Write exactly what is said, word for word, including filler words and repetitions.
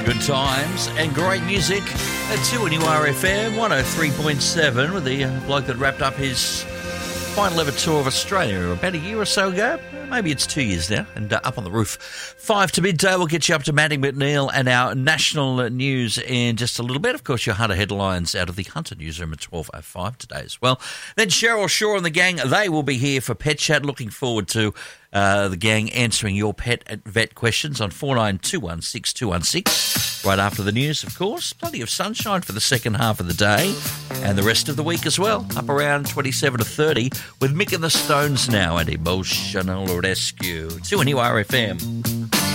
Good times and great music at two N U R F M one oh three point seven with the uh, bloke that wrapped up his final ever tour of Australia about a year or so ago. Maybe it's two years now, and uh, up on the roof. Five to midday, we'll get you up to Mandy McNeil and our national news in just a little bit. Of course, your Hunter headlines out of the Hunter newsroom at twelve oh five today as well. Then Cheryl Shaw and the gang, they will be here for Pet Chat. Looking forward to uh, the gang answering your pet at vet questions on four nine two one six two one six. Right after the news, of course. Plenty of sunshine for the second half of the day and the rest of the week as well. Up around twenty-seven to thirty with Mick and the Stones now and Emotional Rescue. two N U R F M.